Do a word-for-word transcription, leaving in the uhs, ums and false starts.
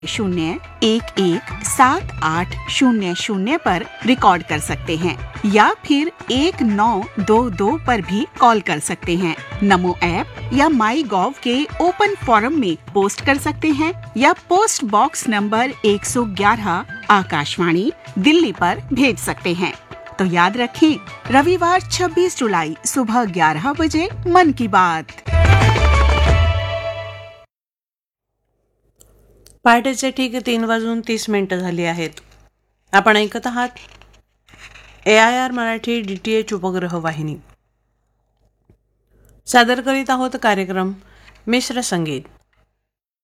शून्य एक एक सात आठ शून्य शून्य पर रिकॉर्ड कर सकते हैं या फिर एक नौ दो दो पर भी कॉल कर सकते हैं। नमो ऐप या माई गॉव के ओपन फोरम में पोस्ट कर सकते हैं या पोस्ट बॉक्स नंबर एक सौ ग्यारह आकाशवाणी दिल्ली पर भेज सकते हैं। तो याद रखें, रविवार छब्बीस जुलाई सुबह ग्यारह बजे मन की बात। पहाटेचे ठीक तीन वाजून तीस मिनिटं झाली आहेत. आपण ऐकत आहात ए I R Marathi D T H उपग्रह वाहिनी. सादर करीत आहोत कार्यक्रम मिश्र संगीत.